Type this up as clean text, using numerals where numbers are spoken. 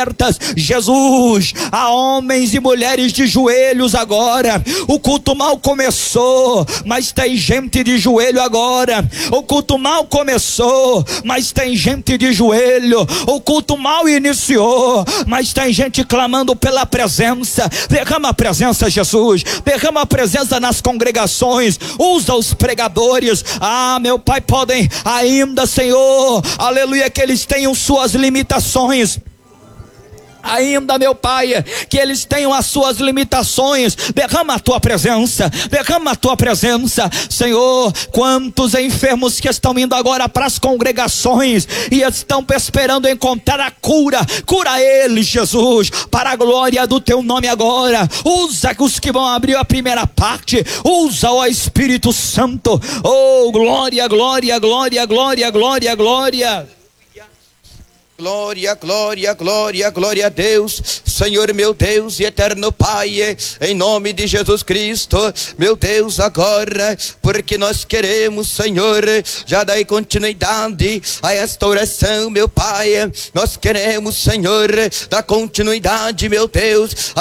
Jesus, há homens e mulheres de joelhos agora. O culto mal começou, mas tem gente de joelho agora. O culto mal começou, mas tem gente de joelho. O culto mal iniciou, mas tem gente clamando pela presença. Derrama a presença, Jesus. Derrama a presença nas congregações. Usa os pregadores. Meu Pai, podem ainda, Senhor, aleluia, que eles tenham suas limitações. Ainda, meu Pai, que eles tenham as suas limitações. Derrama a tua presença, derrama a tua presença, Senhor. Quantos enfermos que estão indo agora para as congregações e estão esperando encontrar a cura. Cura eles, Jesus, para a glória do teu nome agora. Usa os que vão abrir a primeira parte. Usa, ó Espírito Santo. Oh, glória, glória, glória, glória, glória, glória. Glória, glória, glória, glória a Deus, Senhor meu Deus e eterno Pai, em nome de Jesus Cristo, meu Deus, agora, porque nós queremos, Senhor, já dai continuidade a esta oração, meu Pai. Nós queremos, Senhor, dar continuidade, meu Deus,